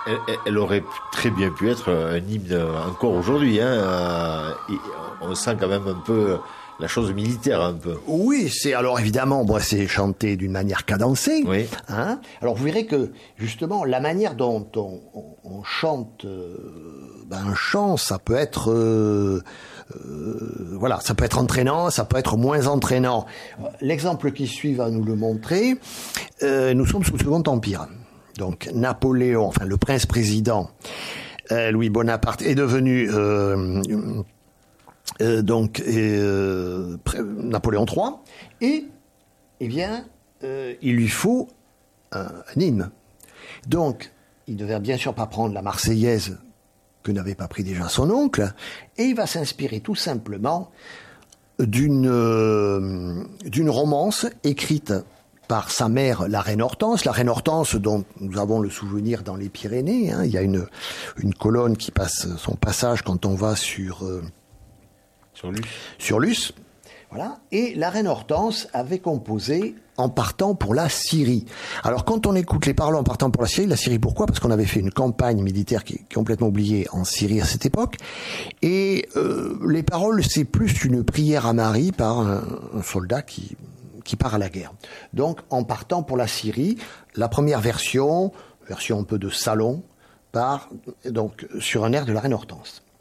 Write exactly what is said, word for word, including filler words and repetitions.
Elle, elle aurait très bien pu être un hymne encore aujourd'hui. Hein. On sent quand même un peu la chose militaire, un peu. Oui, c'est alors évidemment, bon, c'est chanté d'une manière cadencée. Oui. Hein. Alors vous verrez que justement la manière dont on, on, on chante euh, ben, un chant, ça peut être euh, euh, voilà, ça peut être entraînant, ça peut être moins entraînant. L'exemple qui suit va nous le montrer. Euh, nous sommes sous le Second Empire. Donc Napoléon, enfin le prince-président euh, Louis Bonaparte est devenu euh, euh, donc euh, Napoléon trois et eh bien euh, il lui faut un, un hymne. Donc il ne devait bien sûr pas prendre la Marseillaise que n'avait pas pris déjà son oncle et il va s'inspirer tout simplement d'une euh, d'une romance écrite par sa mère, la reine Hortense. La reine Hortense, dont nous avons le souvenir dans les Pyrénées. Hein. Il y a une, une colonne qui passe son passage quand on va sur, euh, sur Luce. Sur Luce. Voilà. Et la reine Hortense avait composé en partant pour la Syrie. Alors quand on écoute les paroles en partant pour la Syrie, la Syrie pourquoi ? Parce qu'on avait fait une campagne militaire qui est complètement oubliée en Syrie à cette époque. Et euh, les paroles, c'est plus une prière à Marie par un, un soldat qui... qui part à la guerre. Donc, en partant pour la Syrie, la première version, version un peu de salon, part donc sur un air de la reine Hortense.